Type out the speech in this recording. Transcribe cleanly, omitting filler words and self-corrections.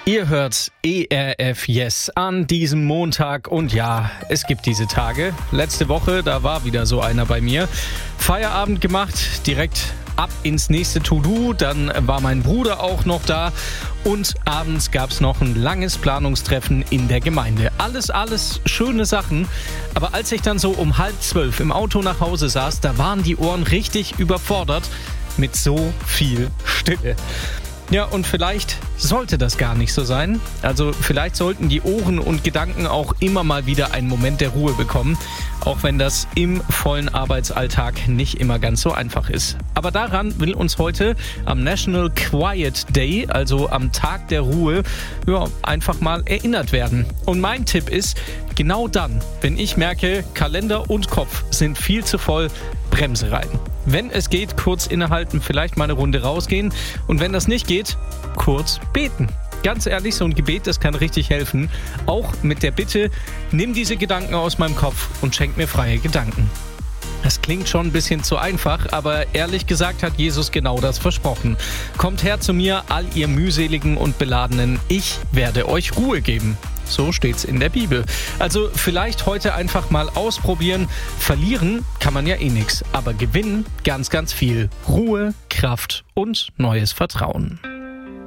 Ihr hört ERF Yes an diesem Montag und ja, es gibt diese Tage. Letzte Woche, da war wieder so einer bei mir. Feierabend gemacht, direkt ab ins nächste To-Do, dann war mein Bruder auch noch da und abends gab es noch ein langes Planungstreffen in der Gemeinde. Alles schöne Sachen, aber als ich dann so um 11:30 im Auto nach Hause saß, da waren die Ohren richtig überfordert mit so viel Stille. Ja, und vielleicht sollte das gar nicht so sein. Also vielleicht sollten die Ohren und Gedanken auch immer mal wieder einen Moment der Ruhe bekommen, auch wenn das im vollen Arbeitsalltag nicht immer ganz so einfach ist. Aber daran will uns heute am National Quiet Day, also am Tag der Ruhe, einfach mal erinnert werden. Und mein Tipp ist, genau dann, wenn ich merke, Kalender und Kopf sind viel zu voll, Bremse rein. Wenn es geht, kurz innehalten, vielleicht mal eine Runde rausgehen. Und wenn das nicht geht, kurz beten. Ganz ehrlich, so ein Gebet, das kann richtig helfen. Auch mit der Bitte, nimm diese Gedanken aus meinem Kopf und schenk mir freie Gedanken. Das klingt schon ein bisschen zu einfach, aber ehrlich gesagt hat Jesus genau das versprochen. Kommt her zu mir, all ihr mühseligen und beladenen, ich werde euch Ruhe geben. So steht's in der Bibel. Also vielleicht heute einfach mal ausprobieren. Verlieren kann man ja eh nichts, aber gewinnen ganz viel. Ruhe, Kraft und neues Vertrauen.